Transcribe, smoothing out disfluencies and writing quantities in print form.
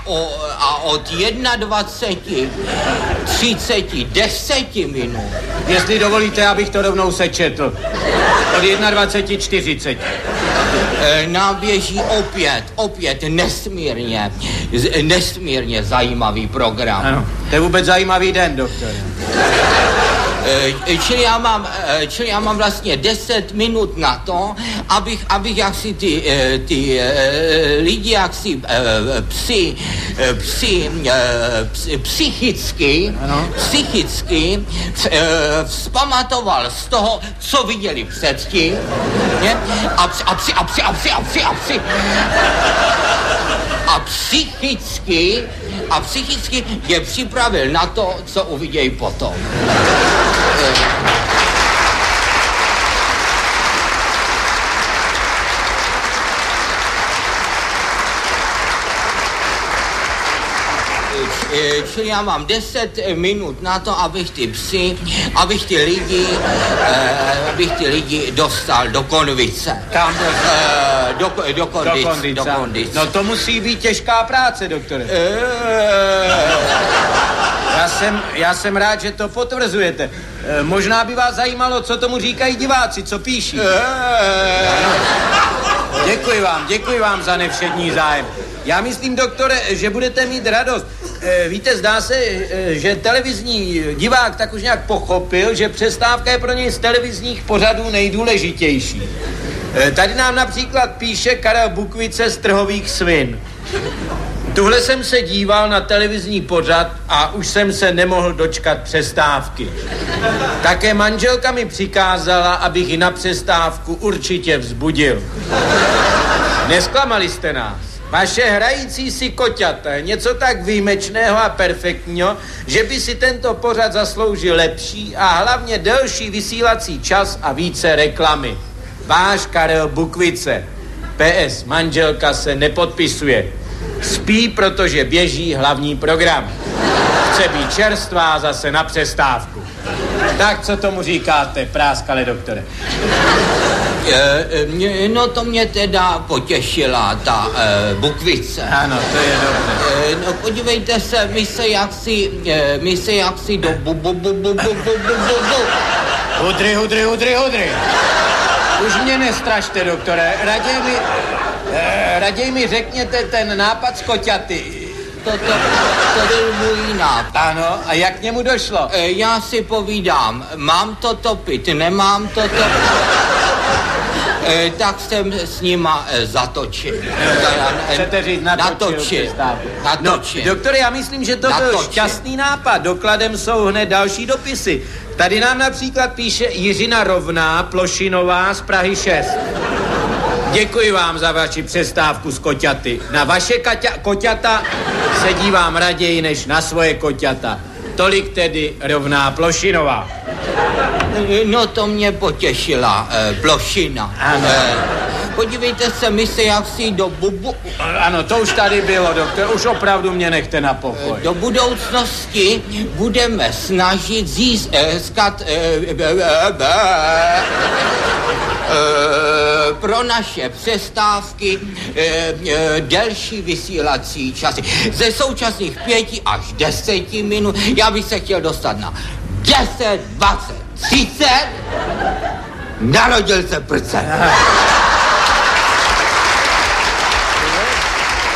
od 21, 30, 10 minut. Jestli dovolíte, abych to rovnou sečetl. Od 21, 40. Nám běží opět nesmírně zajímavý program. Ano, to je vůbec zajímavý den, doktore. Čili já mám vlastně 10 minut na to, abych jaksi ty lidi jaksi psychicky vzpamatoval z toho, co viděli předtím, ne? A psychicky je připravil na to, co uvidějí potom. Čili já mám 10 minut na to, abych ty lidi dostal do konvice. Kam do kondice. No to musí být těžká práce, doktore. Já jsem rád, že to potvrzujete. Možná by vás zajímalo, co tomu říkají diváci, co píší. Děkuji vám za nevšední zájem. Já myslím, doktore, že budete mít radost. Víte, zdá se, že televizní divák tak už nějak pochopil, že přestávka je pro něj z televizních pořadů nejdůležitější. Tady nám například píše Karel Bukvice z Trhových svin. Tuhle jsem se díval na televizní pořad a už jsem se nemohl dočkat přestávky. Také manželka mi přikázala, abych ji na přestávku určitě vzbudil. Nesklamali jste nás. Vaše hrající si koťata je něco tak výjimečného a perfektního, že by si tento pořad zasloužil lepší a hlavně delší vysílací čas a více reklamy. Váš Karel Bukvice. PS, manželka se nepodpisuje. Spí, protože běží hlavní program. Chce být čerstvá zase na přestávku. Tak, co tomu říkáte, práskale doktore? No to mě teda potěšila ta Bukvice. Ano, to je dobře. No podívejte se, my se jaksi do Hudry. Už mě nestrašte, doktore. Raději mi řekněte ten nápad z koťaty. To byl můj nápad. Ano, a jak k němu došlo? Já si povídám, mám to topit, nemám to topit. Tak jsem s nima zatočil. Chcete říct natočil. No, doktore, já myslím, že to byl šťastný nápad. Dokladem jsou hned další dopisy. Tady nám například píše Jiřina Rovná Plošinová z Prahy 6. Děkuji vám za vaši přestávku z koťaty. Na vaše koťata se dívám raději než na svoje koťata. Tolik tedy Rovná Plošinová. No to mě potěšila Plošina. Ano. Podívejte se, my se jaksi do Ano, to už tady bylo, doktor, už opravdu mě nechte na pokoj. Do budoucnosti budeme snažit získat pro naše přestávky delší vysílací časy. Ze současných 5 až 10 minut já bych se chtěl dostat na 10, 20, 30. Narodil se prce.